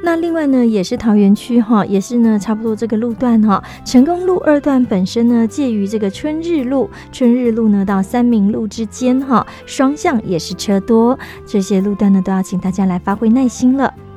那另外呢，也是桃园区哈，也是呢差不多这个路段哈，成功路2段本身呢介于这个春日路呢到三民路之间哈，双向也是车多，这些路段呢都要请大家来发挥耐心了。